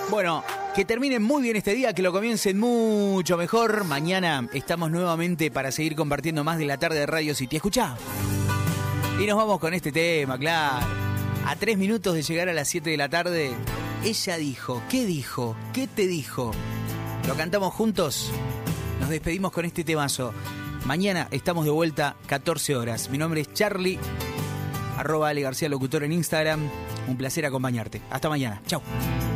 Bueno, que terminen muy bien este día, que lo comiencen mucho mejor. Mañana estamos nuevamente para seguir compartiendo más de la tarde de Radio City. Escuchá. Y nos vamos con este tema, claro. A 3 minutos de llegar a las 7 de la tarde, ella dijo, ¿qué te dijo? Lo cantamos juntos, nos despedimos con este temazo. Mañana estamos de vuelta, 14 horas. Mi nombre es Charlie, @Ale García Locutor en Instagram. Un placer acompañarte. Hasta mañana. Chau.